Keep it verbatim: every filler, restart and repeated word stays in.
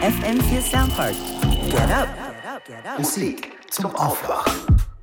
F M vier Soundpark. Get up. Get up. Get up. Musik zum Aufwachen.